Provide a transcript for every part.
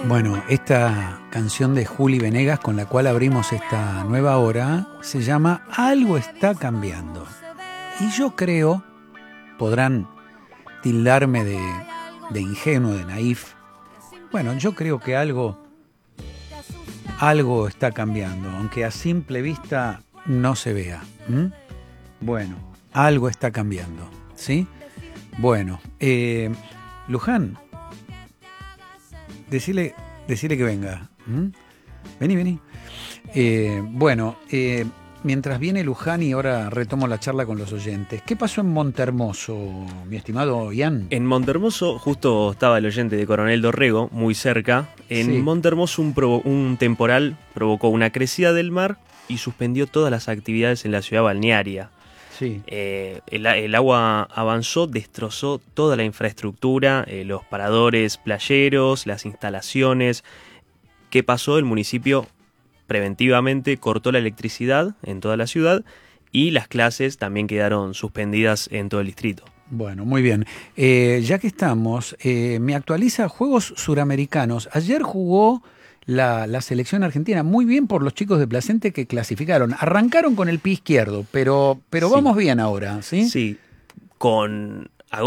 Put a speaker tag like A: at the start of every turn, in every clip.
A: Bueno, esta canción de Juli Venegas con la cual abrimos esta nueva hora se llama Algo está cambiando. Y yo creo, podrán tildarme de ingenuo, de naif. Bueno, yo creo que algo está cambiando, aunque a simple vista no se vea. Bueno, algo está cambiando, ¿sí? Bueno, Luján, decile que venga. Vení. Mientras viene Luján y ahora retomo la charla con los oyentes. ¿Qué pasó en Montermoso, mi estimado Ian?
B: En Montermoso justo estaba el oyente de Coronel Dorrego, muy cerca. En Montermoso un temporal provocó una crecida del mar y suspendió todas las actividades en la ciudad balnearia.
A: Sí.
B: El agua avanzó, destrozó toda la infraestructura, los paradores playeros, las instalaciones. ¿Qué pasó? El municipio preventivamente cortó la electricidad en toda la ciudad y las clases también quedaron suspendidas en todo el distrito.
A: Bueno, muy bien. Ya que estamos, me actualiza Juegos Suramericanos. Ayer jugó la selección argentina muy bien por los chicos de Placente que clasificaron. Arrancaron con el pie izquierdo, pero sí. Vamos bien ahora, ¿sí?
B: Sí, con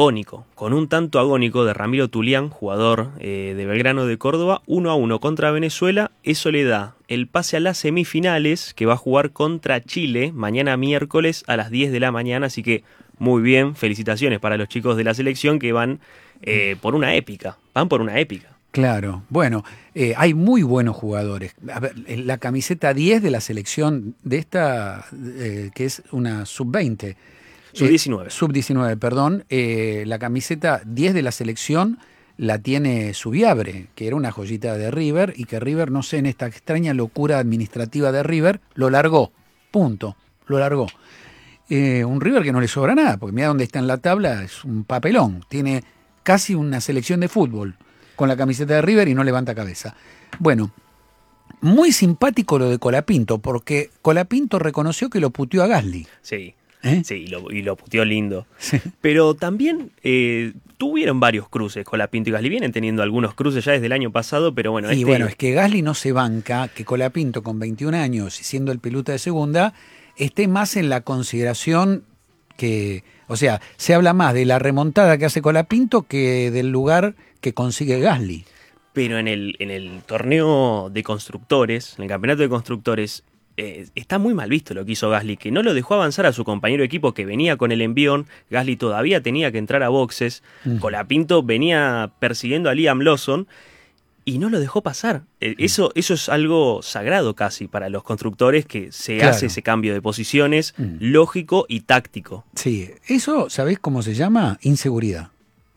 B: un tanto agónico de Ramiro Tulián, jugador de Belgrano de Córdoba, 1-1 contra Venezuela. Eso le da el pase a las semifinales, que va a jugar contra Chile mañana miércoles a las 10 de la mañana, así que muy bien, felicitaciones para los chicos de la selección que van por una épica.
A: Claro, bueno, hay muy buenos jugadores. A ver, la camiseta 10 de la selección de esta, que es una sub-20.
B: Sub-19.
A: Sub-19, perdón. La camiseta 10 de la selección la tiene Subiabre, que era una joyita de River, y que River, no sé, en esta extraña locura administrativa de River, lo largó. Punto. Lo largó. Un River que no le sobra nada, porque mira dónde está en la tabla, es un papelón. Tiene casi una selección de fútbol con la camiseta de River y no levanta cabeza. Bueno, muy simpático lo de Colapinto, porque Colapinto reconoció que lo puteó a Gasly.
B: Sí. Sí, y lo puteó lindo.
A: Sí.
B: Pero también tuvieron varios cruces Colapinto y Gasly. Vienen teniendo algunos cruces ya desde el año pasado, pero bueno.
A: Y bueno, es que Gasly no se banca que Colapinto con 21 años y siendo el pelota de segunda esté más en la consideración que... O sea, se habla más de la remontada que hace Colapinto que del lugar que consigue Gasly.
B: Pero en el torneo de constructores, en el campeonato de constructores, está muy mal visto lo que hizo Gasly, que no lo dejó avanzar a su compañero de equipo que venía con el envión. Gasly todavía tenía que entrar a boxes. Colapinto venía persiguiendo a Liam Lawson y no lo dejó pasar. Eso es algo sagrado casi para los constructores, que se hace ese cambio de posiciones lógico y táctico.
A: Sí, eso, ¿sabés cómo se llama? Inseguridad.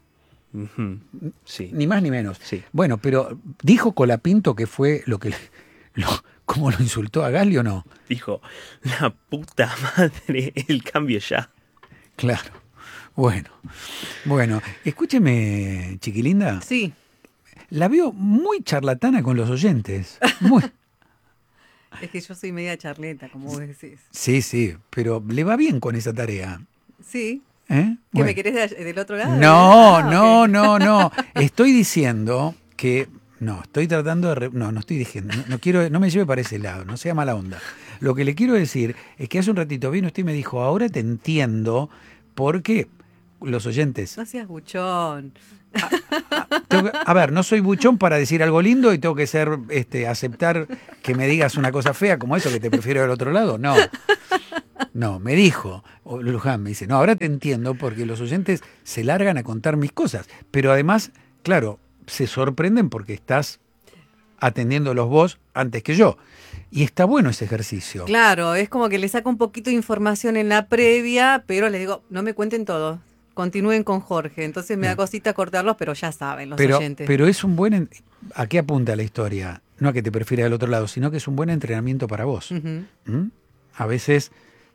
B: Sí.
A: Ni más ni menos.
B: Sí.
A: Bueno, pero ¿dijo Colapinto que fue lo que... ¿Cómo lo insultó a Gasly o no?
B: Dijo, la puta madre, el cambio ya.
A: Claro. Bueno, escúcheme, chiquilinda.
C: Sí.
A: La veo muy charlatana con los oyentes. Muy.
C: Es que yo soy media charleta, como vos decís.
A: Sí, pero le va bien con esa tarea.
C: Sí.
A: ¿Eh?
C: ¿Qué me querés del otro lado?
A: No. Estoy diciendo que... No, estoy tratando de... No estoy diciendo... No me lleve para ese lado, no sea mala onda. Lo que le quiero decir es que hace un ratito vino usted y me dijo, ahora te entiendo porque los oyentes...
C: No seas buchón.
A: A ver, no soy buchón para decir algo lindo y tengo que ser, aceptar que me digas una cosa fea como eso, que te prefiero del otro lado. No, me dijo, Luján me dice, no, ahora te entiendo porque los oyentes se largan a contar mis cosas. Pero además, claro, se sorprenden porque estás atendiéndolos vos antes que yo. Y está bueno ese ejercicio.
C: Claro, es como que le saco un poquito de información en la previa, pero les digo, no me cuenten todo. Continúen con Jorge. Entonces me da cosita cortarlos, pero ya saben los oyentes.
A: Pero es un buen... ¿A qué apunta la historia? No a que te prefieras del otro lado, sino que es un buen entrenamiento para vos. A veces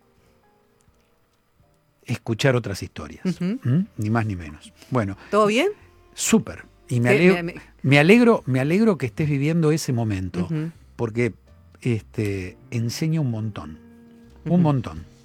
A: escuchar otras historias. Ni más ni menos. Bueno.
C: ¿Todo bien?
A: Súper. Y me alegro que estés viviendo ese momento. Porque enseña un montón. Un montón.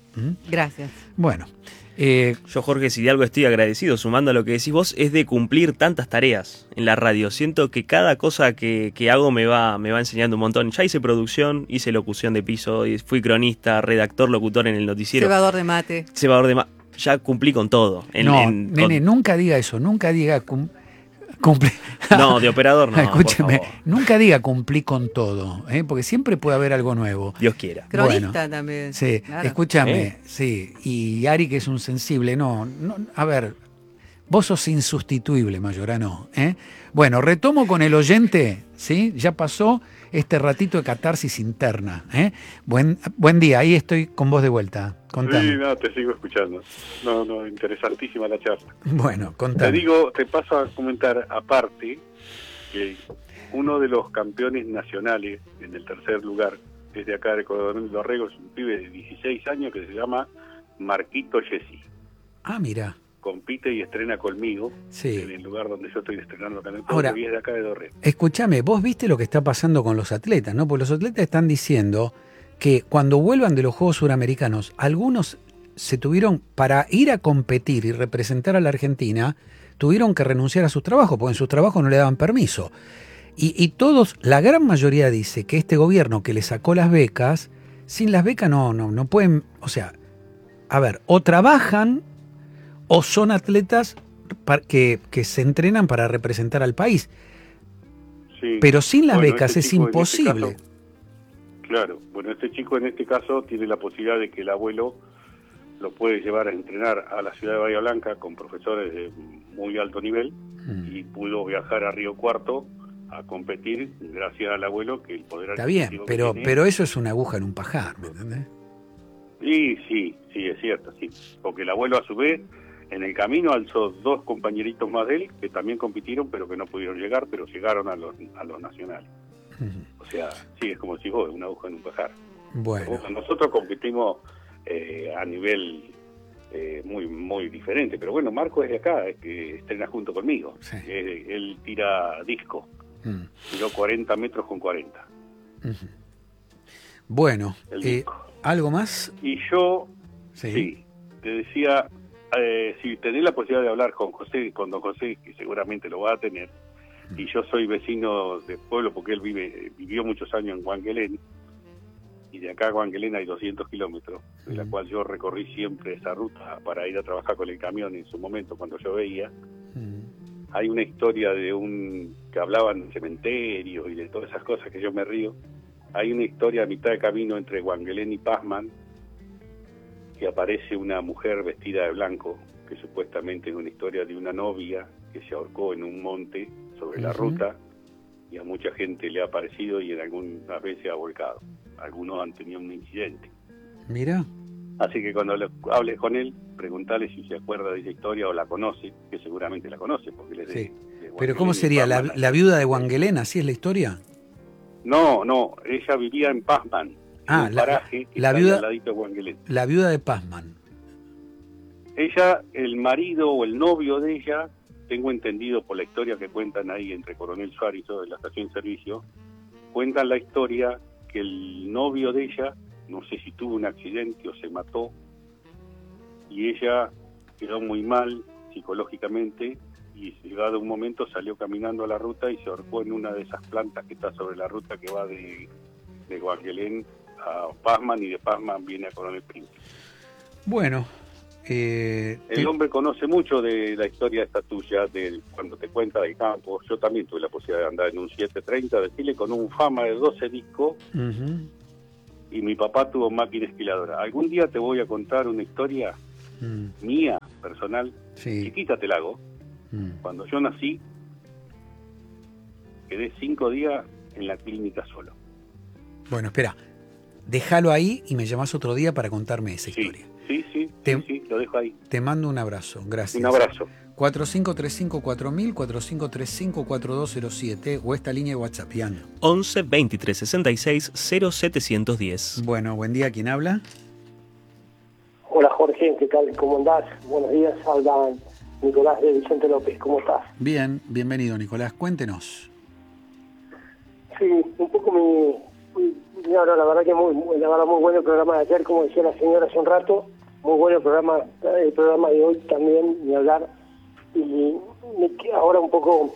C: Gracias.
A: Bueno.
B: Yo, Jorge, si de algo estoy agradecido, sumando a lo que decís vos, es de cumplir tantas tareas en la radio. Siento que cada cosa que hago me va enseñando un montón. Ya hice producción, hice locución de piso, fui cronista, redactor, locutor en el noticiero.
C: Cebador de mate.
B: Ya cumplí con todo.
A: Nene, nunca diga eso, nunca diga cumplí.
B: No, de operador no.
A: Escúcheme, nunca diga cumplí con todo, porque siempre puede haber algo nuevo.
B: Dios quiera.
C: Cronista también.
A: Sí, claro. Escúchame, sí. Y Ari, que es un sensible, no, a ver, vos sos insustituible, Mayorano. Bueno, retomo con el oyente, ¿sí? Ya pasó este ratito de catarsis interna. Buen día, ahí estoy con vos de vuelta. Contame.
D: Sí, no, te sigo escuchando. No, interesantísima la charla.
A: Bueno, contame.
D: Te paso a comentar aparte que uno de los campeones nacionales en el tercer lugar, desde acá de Coronel Dorrego, es un pibe de 16 años que se llama Marquito Yesi.
A: Ah, mira.
D: Compite y estrena conmigo en el lugar donde yo estoy estrenando acá en el pueblo, y es de acá de Dorrego.
A: Escúchame, vos viste lo que está pasando con los atletas, ¿no? Porque los atletas están diciendo que cuando vuelvan de los Juegos Suramericanos, algunos se tuvieron, para ir a competir y representar a la Argentina, tuvieron que renunciar a sus trabajos, porque en sus trabajos no le daban permiso. Y todos, la gran mayoría dice que este gobierno que le sacó las becas, sin las becas no pueden, o sea, a ver, o trabajan o son atletas que se entrenan para representar al país. Sí. Pero sin las becas es imposible.
D: Claro, bueno, este chico en este caso tiene la posibilidad de que el abuelo lo puede llevar a entrenar a la ciudad de Bahía Blanca con profesores de muy alto nivel y pudo viajar a Río Cuarto a competir gracias al abuelo, que el poder
A: está bien, pero eso es una aguja en un pajar, ¿me entendés?
D: Sí, es cierto, sí, porque el abuelo a su vez en el camino alzó dos compañeritos más de él que también compitieron pero que no pudieron llegar, pero llegaron a los nacionales. O sea, sí, es como si vos, una aguja en un pajar.
A: Bueno.
D: Nosotros competimos a nivel muy muy diferente, pero bueno, Marco es de acá, es que estrena junto conmigo. Sí. Él tira disco, tiró 40 metros con 40.
A: Bueno, ¿algo más?
D: Y yo, sí te decía, si tenés la posibilidad de hablar con don José, que seguramente lo va a tener, y yo soy vecino del pueblo porque él vivió muchos años en Guanguelén, y de acá a Guanguelén hay 200 kilómetros, de la cual yo recorrí siempre esa ruta para ir a trabajar con el camión en su momento cuando yo veía. Hay una historia que hablaban de cementerios y de todas esas cosas que yo me río. Hay una historia a mitad de camino entre Guanguelén y Pazman, que aparece una mujer vestida de blanco, que supuestamente es una historia de una novia que se ahorcó en un monte sobre la ruta, y a mucha gente le ha parecido y en algunas veces ha volcado. Algunos han tenido un incidente.
A: Mira.
D: Así que cuando hables con él, preguntale si se acuerda de esa historia o la conoce, que seguramente la conoce, porque le
A: sí. Pero ¿cómo sería? ¿La viuda de Guanguelén? ¿Así es la historia?
D: No, ella vivía en Pazman, en un paraje que está al ladito de Guanguelén.
A: La viuda de Pazman.
D: Ella, el marido o el novio de ella, tengo entendido por la historia que cuentan ahí entre Coronel Suárez y de la estación de servicio, cuentan la historia que el novio de ella, no sé si tuvo un accidente o se mató, y ella quedó muy mal psicológicamente, y llegado un momento salió caminando a la ruta y se ahorcó en una de esas plantas que está sobre la ruta que va de Guanguelén a Pazman, y de Pazman viene a Coronel Príncipe.
A: Bueno,
D: el hombre conoce mucho de la historia esta tuya, de cuando te cuenta del campo. Yo también tuve la posibilidad de andar en un 730 de Chile con un Fama de 12 discos, y mi papá tuvo máquina esquiladora. Algún día te voy a contar una historia mía, personal, chiquita te la hago. Cuando yo nací, quedé 5 días en la clínica solo.
A: Bueno, espera, déjalo ahí y me llamás otro día para contarme esa historia.
D: Sí, lo dejo ahí.
A: Te mando un abrazo, gracias.
D: Un abrazo.
A: 4535-4000, 4535-4207 o esta línea de WhatsApp, Ian.
B: 11 23 66 0710.
A: Bueno, buen día, ¿quién habla?
E: Hola Jorge, ¿qué tal? ¿Cómo andás? Buenos días, habla Nicolás de Vicente López, ¿cómo estás?
A: Bien, bienvenido Nicolás, cuéntenos.
E: Sí, un poco No, la verdad que muy bueno el programa de ayer, como decía la señora hace un rato, muy bueno el programa de hoy también, ni hablar. Y ahora un poco,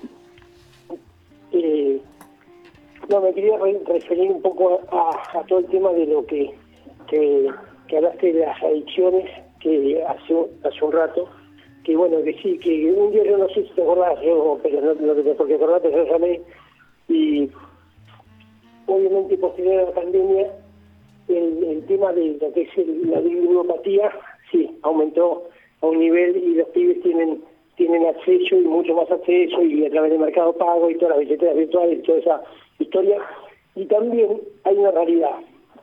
E: me quería referir un poco a todo el tema de lo que hablaste de las adicciones, que hace un rato, que bueno, que sí, que un día yo no sé si te acordás, pero no porque acordate, yo llamé, y obviamente posterior a la pandemia, el tema de lo que es la ludopatía, sí, aumentó a un nivel y los pibes tienen acceso y mucho más acceso y a través del Mercado Pago y todas las billeteras virtuales y toda esa historia. Y también hay una realidad.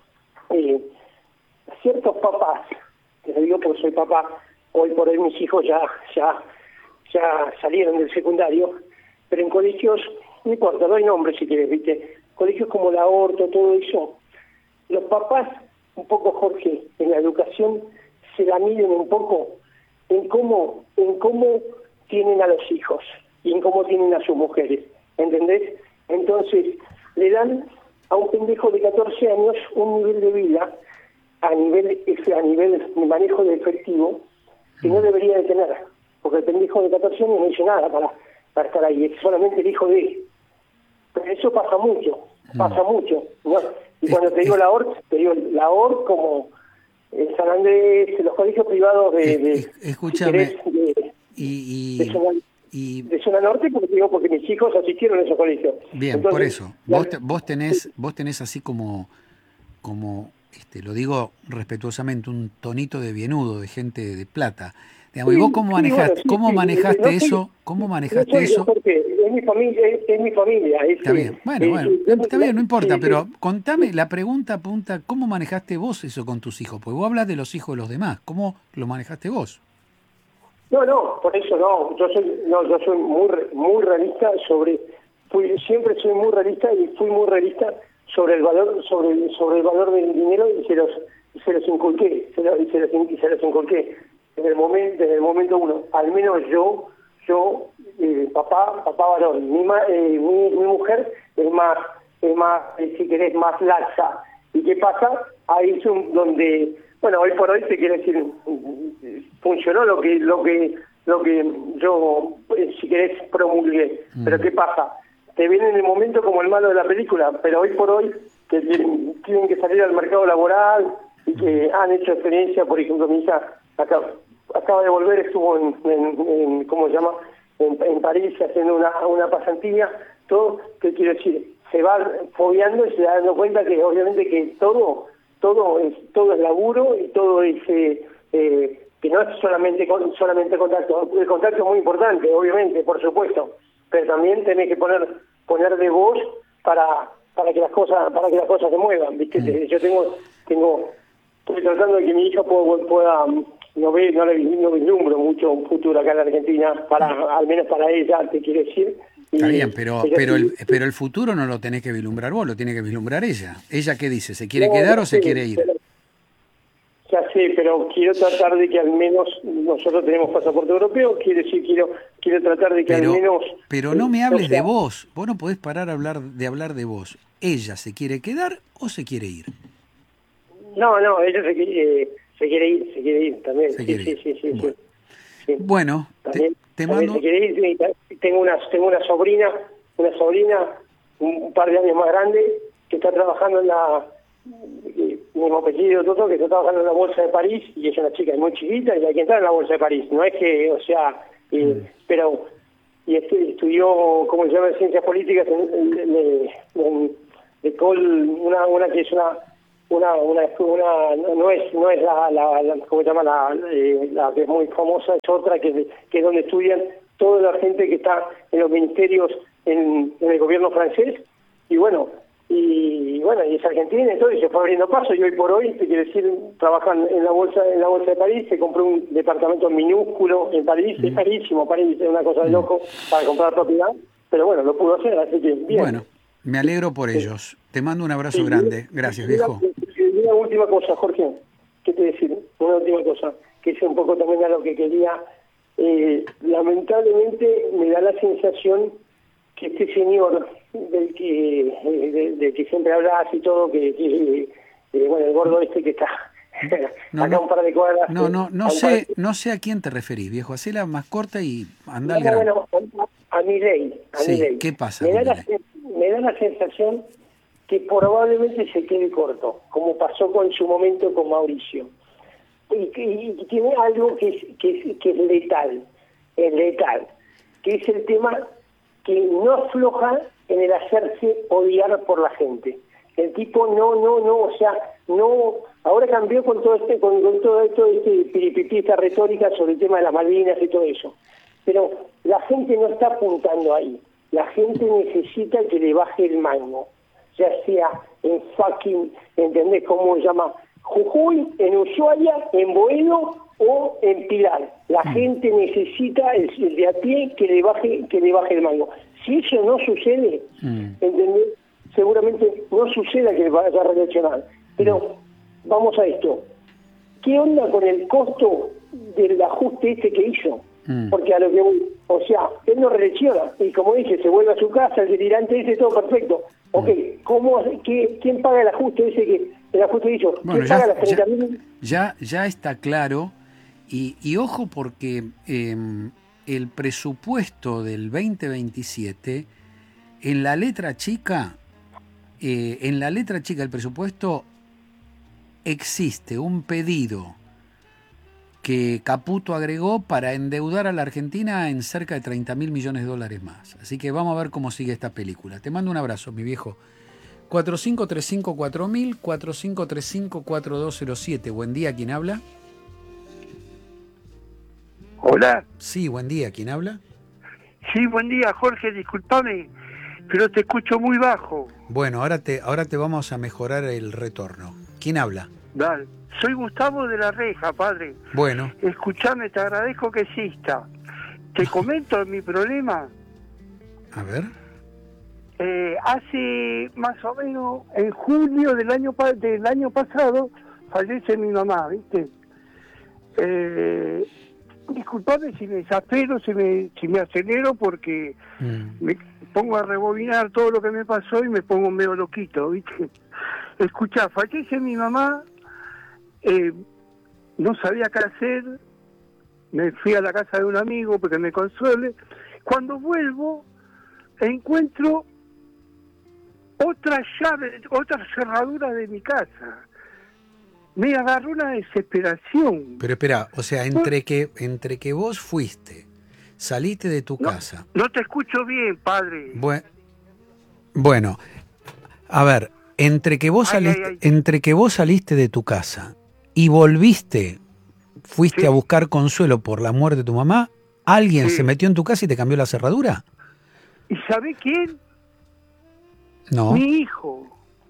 E: Ciertos papás, te lo digo porque soy papá, hoy por hoy mis hijos ya salieron del secundario, pero en colegios, no importa, no hay nombre si quieres, ¿viste? Colegios como la Horto, todo eso, los papás, un poco Jorge, en la educación se la miden un poco en cómo tienen a los hijos y en cómo tienen a sus mujeres, ¿entendés? Entonces, le dan a un pendejo de 14 años un nivel de vida a nivel de manejo de efectivo que no debería de tener, porque el pendejo de 14 años no hizo nada para estar ahí, es solamente el hijo de él. Pero eso pasa mucho, ¿no? Y cuando te digo la ORT como San Andrés, los colegios privados
A: escúchame,
E: de zona norte, porque mis hijos asistieron a esos colegios.
A: Bien, entonces, por eso, vos tenés así como lo digo respetuosamente, un tonito de bienudo, de gente de plata. Digamos, ¿y vos cómo manejaste eso? ¿Cómo manejaste eso?
E: Porque es mi familia.
A: Está bien, está bien, no importa, pero contame, la pregunta apunta, ¿cómo manejaste vos eso con tus hijos? Porque vos hablas de los hijos de los demás, ¿cómo lo manejaste vos?
E: No, por eso no. Yo soy muy realista siempre soy muy realista y fui muy realista sobre el valor del dinero y se los inculqué, desde el momento uno. Al menos yo papá varón. Mi mujer es más, si querés, más laxa. ¿Y qué pasa? Ahí es donde, bueno, hoy por hoy te quiero decir, funcionó lo que yo, si querés, promulgué. Pero ¿qué pasa? Te viene en el momento como el malo de la película, pero hoy por hoy que tienen que salir al mercado laboral y que han hecho experiencia. Por ejemplo, mi hija acaba de volver, estuvo en ¿cómo se llama? En París haciendo una pasantía, todo, ¿qué quiero decir? Se va fogueando y se da dando cuenta que obviamente que todo es laburo y todo es que no es solamente contacto. El contacto es muy importante, obviamente, por supuesto, pero también tenés que poner de vos para que las cosas se muevan, ¿viste? Yo estoy tratando de que mi hija pueda no vislumbro mucho un futuro acá en la Argentina, al menos para ella, te quiero decir.
A: Está bien, pero el futuro no lo tenés que vislumbrar vos, lo tiene que vislumbrar ella. ¿Ella qué dice? ¿Se quiere quedar o se quiere ir?
E: Ya sé, pero quiero tratar de que al menos nosotros tenemos pasaporte europeo, quiero decir, quiero tratar de que al menos...
A: Pero no me hables de vos, vos no podés parar a hablar de vos. ¿Ella se quiere quedar o se quiere ir?
E: No, ella se quiere ir también. Sí.
A: Bueno, te mando...
E: Se quiere ir. Tengo una sobrina, un par de años más grande, que está trabajando en la... mismo apellido todo, que está trabajando en la Bolsa de París, y es una chica muy chiquita y hay que entrar en la Bolsa de París. No es que, o sea, pero... Y estudió, ¿cómo se llama?, Ciencias Políticas de Col, una que es no es la ¿cómo se llama?, la que es muy famosa, es otra que es donde estudian toda la gente que está en los ministerios en el gobierno francés, y y es argentina y todo, y se fue abriendo paso, y hoy por hoy, te quiero decir, trabajan en la bolsa de París, se compró un departamento minúsculo en París, es carísimo París, es una cosa de loco para comprar propiedad, pero bueno, lo pudo hacer, así que bien.
A: Bueno, me alegro por ellos. Te mando un abrazo grande. Gracias, viejo.
E: Una última cosa, Jorge, ¿qué te decir? Una última cosa, que es un poco también a lo que quería. Lamentablemente me da la sensación que este señor del que siempre hablas y todo, bueno, el gordo este que está acá un par de cuadras.
A: No sé a quién te referís, viejo. Hacela más corta y anda al grano.
E: Bueno, a Milei.
A: ¿Qué pasa?
E: Me da la sensación que probablemente se quede corto, como pasó en su momento con Mauricio. Y tiene algo que es letal, que es el tema que no afloja en el hacerse odiar por la gente. El tipo no, ahora cambió con todo esto piripipí, esta retórica sobre el tema de las Malvinas y todo eso. Pero la gente no está apuntando ahí. La gente necesita que le baje el mango, ya sea en fucking, ¿entendés cómo se llama? Jujuy, en Ushuaia, en Boedo o en Pilar. La gente necesita el de a pie que le baje el mango. Si eso no sucede, ¿entendés? Seguramente no suceda que vaya a reaccionar. Pero vamos a esto. ¿Qué onda con el costo del ajuste que hizo? Porque a lo que voy, o sea, él no reacciona y como dije, se vuelve a su casa, el delirante ese, todo perfecto. Ok, ¿quién paga el ajuste ese el ajuste hizo? ¿Quién paga las 30.000?
A: Ya está claro y ojo porque el presupuesto del 2027 en la letra chica del presupuesto existe un pedido que Caputo agregó para endeudar a la Argentina en cerca de 30.000 millones de dólares más. Así que vamos a ver cómo sigue esta película. Te mando un abrazo, mi viejo. 45354000, 45354207. Buen día, ¿quién habla?
F: Hola.
A: Sí, buen día, ¿quién habla?
F: Sí, buen día, Jorge, discúlpame, pero te escucho muy bajo.
A: Bueno, ahora te vamos a mejorar el retorno. ¿Quién habla?
F: Dale. Soy Gustavo de la Reja, padre.
A: Bueno.
F: Escuchame, te agradezco que exista. Te comento mi problema.
A: A ver.
F: Hace más o menos, en julio del año pasado, fallece mi mamá, ¿viste? Disculpame si me exaspero, si me acelero, porque me pongo a rebobinar todo lo que me pasó y me pongo medio loquito, ¿viste? Escuchá, fallece mi mamá, no sabía qué hacer, me fui a la casa de un amigo porque me consuele. Cuando vuelvo, encuentro otra llave, otra cerradura de mi casa. Me agarró una desesperación.
A: Pero espera, o sea, entre que vos fuiste, saliste de tu casa.
F: No te escucho bien, padre.
A: Bueno, a ver, entre que vos saliste de tu casa y fuiste a buscar consuelo por la muerte de tu mamá, ¿alguien se metió en tu casa y te cambió la cerradura?
F: ¿Y sabe quién?
A: No.
F: Mi hijo.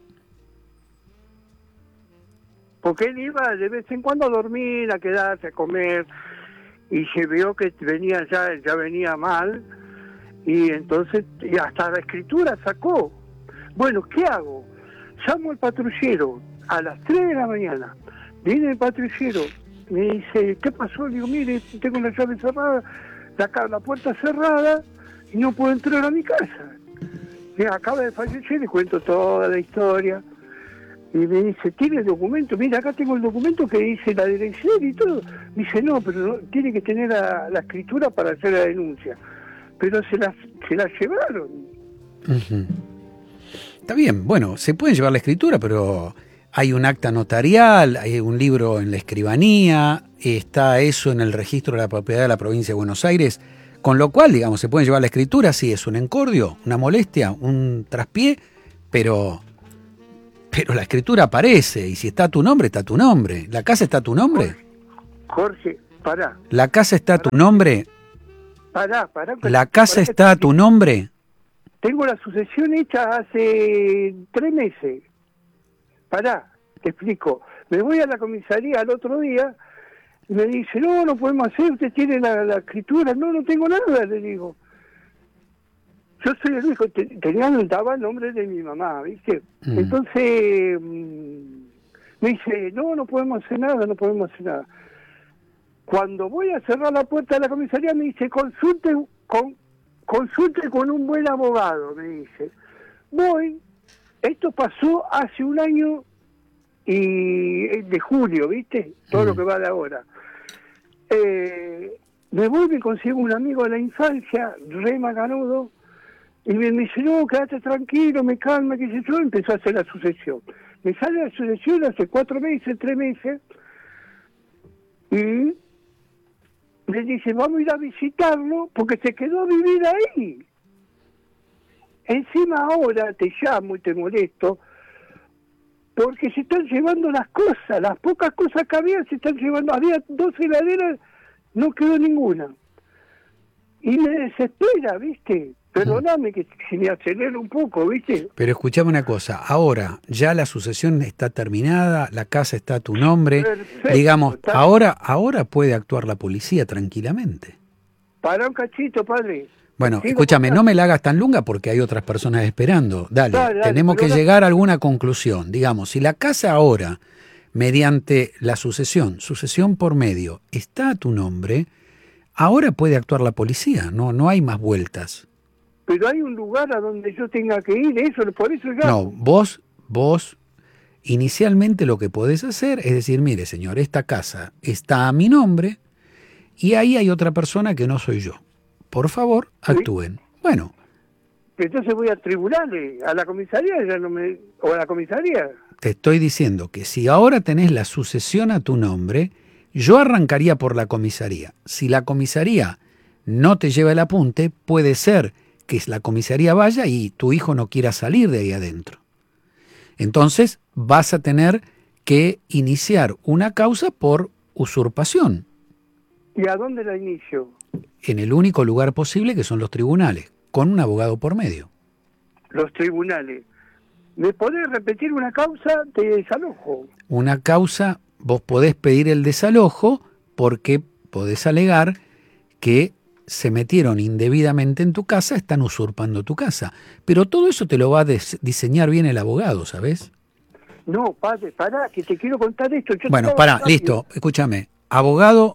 F: Porque él iba de vez en cuando a dormir, a quedarse, a comer, y se vio que ya venía mal, y entonces hasta la escritura sacó. Bueno, ¿qué hago? Llamo al patrullero a las 3 de la mañana. Viene el patrullero, me dice, ¿qué pasó? Le digo, mire, tengo la llave cerrada, la puerta cerrada, y no puedo entrar a mi casa. Acaba de fallecer, le cuento toda la historia. Y me dice, ¿tiene el documento? Mira, acá tengo el documento que dice la dirección y todo. Me dice, no, pero tiene que tener la escritura para hacer la denuncia. Pero se la llevaron.
A: Uh-huh. Está bien, bueno, se puede llevar la escritura, pero hay un acta notarial, hay un libro en la escribanía, está eso en el registro de la propiedad de la provincia de Buenos Aires, con lo cual, digamos, se puede llevar la escritura, sí, es un encordio, una molestia, un traspié, pero la escritura aparece, y si está tu nombre, está tu nombre. ¿La casa está a tu nombre?
F: Jorge, pará.
A: ¿La casa está a tu nombre?
F: Pará.
A: ¿La casa está a tu nombre?
F: Tengo la sucesión hecha hace 3 meses. Pará, te explico. Me voy a la comisaría al otro día y me dice, no podemos hacer, usted tiene la escritura. No tengo nada, le digo. Yo soy el hijo, daba el nombre de mi mamá, ¿viste? Entonces me dice, no podemos hacer nada. Cuando voy a cerrar la puerta de la comisaría me dice, consulte con un buen abogado, me dice. voy, esto pasó hace un año y de julio, ¿viste? Todo lo que va de ahora. Me voy, me consigo un amigo de la infancia, re macanudo, y me dice, no, quédate tranquilo, me calma, qué sé yo, empezó a hacer la sucesión. Me sale la sucesión hace 4 meses, 3 meses, y me dice, vamos a ir a visitarlo, porque se quedó a vivir ahí. Encima ahora te llamo y te molesto, porque se están llevando las cosas, las pocas cosas que había se están llevando. Había 2 heladeras, no quedó ninguna. Y me desespera, ¿viste? Perdóname que si me acelero un poco, ¿viste?
A: Pero escuchame una cosa, ahora ya la sucesión está terminada, la casa está a tu nombre,
F: Perfecto,
A: digamos, ahora puede actuar la policía tranquilamente.
F: Para un cachito, padre.
A: Bueno,
F: Sigo
A: escúchame,
F: contando.
A: no me la hagas tan lunga porque hay otras personas esperando. Dale, tenemos que llegar a alguna conclusión. Digamos, si la casa ahora, mediante la sucesión por medio, está a tu nombre, ahora puede actuar la policía, no hay más vueltas.
F: Pero hay un lugar a donde yo tenga que ir, eso, por eso ya.
A: No, vos inicialmente lo que podés hacer es decir, mire señor, esta casa está a mi nombre y ahí hay otra persona que no soy yo. Por favor, actúen. Bueno.
F: Entonces voy a tribunales, a la comisaría, o a la comisaría.
A: Te estoy diciendo que si ahora tenés la sucesión a tu nombre, yo arrancaría por la comisaría. Si la comisaría no te lleva el apunte, puede ser que la comisaría vaya y tu hijo no quiera salir de ahí adentro. Entonces vas a tener que iniciar una causa por usurpación.
F: ¿Y a dónde la inicio?
A: En el único lugar posible, que son los tribunales, con un abogado por medio.
F: Los tribunales. ¿Me podés repetir una causa de desalojo?
A: Una causa, vos podés pedir el desalojo porque podés alegar que se metieron indebidamente en tu casa, están usurpando tu casa. Pero todo eso te lo va a diseñar bien el abogado, ¿sabes?
F: No, padre, pará, que te quiero contar esto.
A: Bueno, pará, listo, escúchame. Abogado,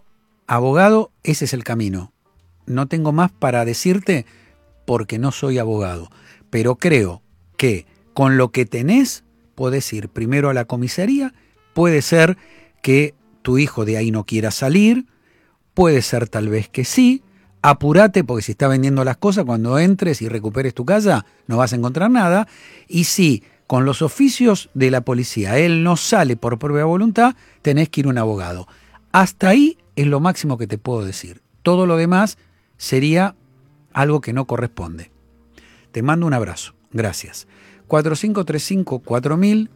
A: ese es el camino. No tengo más para decirte porque no soy abogado. Pero creo que con lo que tenés, podés ir primero a la comisaría. Puede ser que tu hijo de ahí no quiera salir. Puede ser tal vez que sí. Apurate porque si está vendiendo las cosas, cuando entres y recuperes tu casa, no vas a encontrar nada. Y si con los oficios de la policía él no sale por propia voluntad, tenés que ir a un abogado. Hasta ahí es lo máximo que te puedo decir. Todo lo demás sería algo que no corresponde. Te mando un abrazo. Gracias. 4535-4000,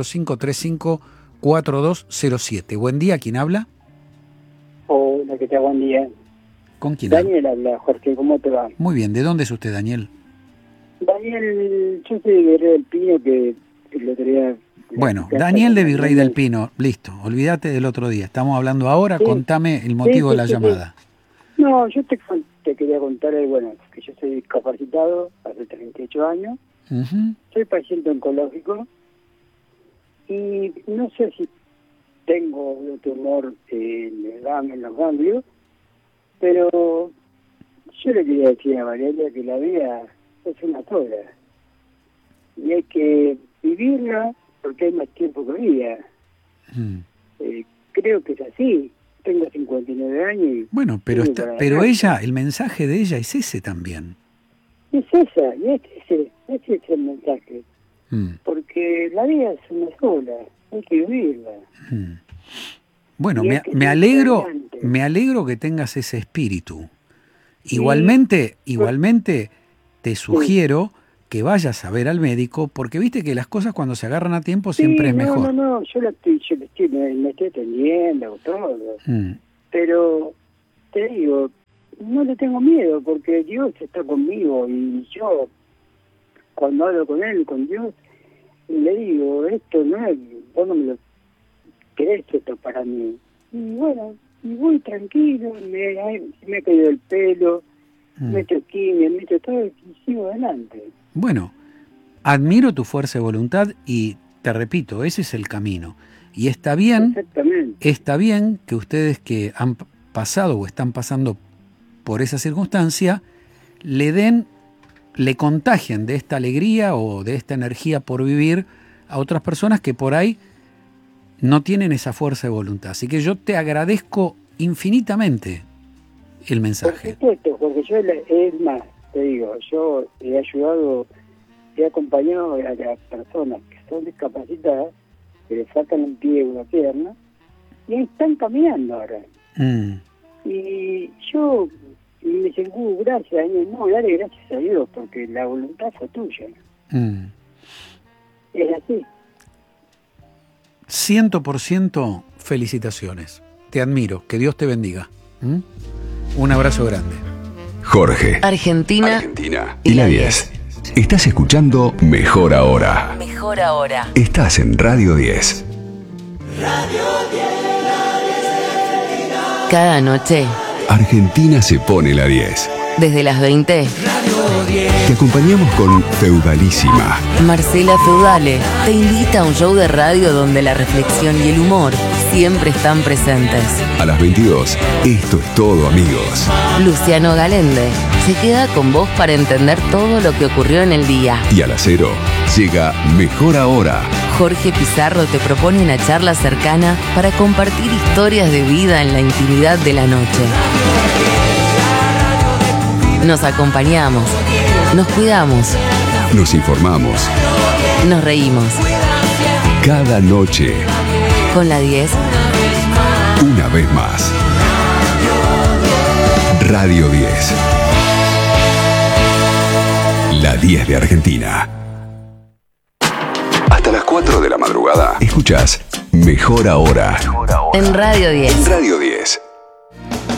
A: 4535-4207. Buen día, ¿quién habla?
G: Hola, ¿qué tal? Buen día.
A: ¿Con quién
G: Daniel habla, Jorge, ¿cómo te va?
A: Muy bien, ¿de dónde es usted, Daniel?
G: Daniel, yo soy de Virrey del Pino, que el otro día...
A: Bueno, Daniel de Virrey del Pino, listo, olvídate del otro día. Estamos hablando ahora, sí. Contame el motivo de la llamada.
G: No, yo te quería contar, bueno, que yo soy discapacitado hace 38 años, soy paciente oncológico y no sé si tengo un tumor en los ganglios, pero yo le quería decir a Mariela que la vida es una sola y hay que vivirla porque hay más tiempo que vida. Creo que es así. Tengo 59 años y...
A: Bueno, pero ella, el mensaje de ella es ese también.
G: Es esa, y ese es el mensaje. Porque la vida es una sola, hay que vivirla.
A: Bueno, me alegro que tengas ese espíritu. Igualmente te sugiero que vayas a ver al médico, porque viste que las cosas cuando se agarran a tiempo siempre es mejor.
G: No, yo me estoy atendiendo, todo. Pero te digo, no le tengo miedo, porque Dios está conmigo, y yo, cuando hablo con Él, con Dios, le digo, esto no es, vos no me lo querés esto para mí. Y bueno, y voy tranquilo, me ha caído el pelo, meto quimio, meto todo, y sigo adelante.
A: Bueno, admiro tu fuerza de voluntad y te repito, ese es el camino. Y está bien que ustedes que han pasado o están pasando por esa circunstancia, le den le contagien de esta alegría o de esta energía por vivir a otras personas que por ahí no tienen esa fuerza de voluntad. Así que yo te agradezco infinitamente el mensaje.
G: Por supuesto, porque yo, es más, te digo, yo he ayudado, he acompañado a las personas que son discapacitadas, que les faltan un pie o una pierna, y están caminando ahora. Y yo me dicen, gracias, no, dale gracias a Dios, porque la voluntad fue tuya. Es así.
A: 100% felicitaciones. Te admiro. Que Dios te bendiga. Un abrazo grande.
H: Jorge.
I: Argentina
H: y la 10. Estás escuchando Mejor Ahora.
I: Mejor Ahora.
H: Estás en Radio 10.
I: Cada noche
H: Argentina se pone la 10.
I: desde las 20.
H: Te acompañamos con Feudalísima.
I: Marcela Feudale te invita a un show de radio donde la reflexión y el humor siempre están presentes.
H: A las 22, esto es todo, amigos.
I: Luciano Galende se queda con vos para entender todo lo que ocurrió en el día.
H: Y a las 0, llega Mejor Ahora.
I: Jorge Pizarro te propone una charla cercana para compartir historias de vida en la intimidad de la noche. Nos acompañamos, nos cuidamos,
H: Nos informamos.
I: nos reímos.
H: Cada noche,
I: Con la 10,
H: una vez más. Radio 10. La 10 de Argentina. Hasta las 4 de la madrugada, escuchás Mejor Ahora.
I: en Radio 10.
H: Radio 10.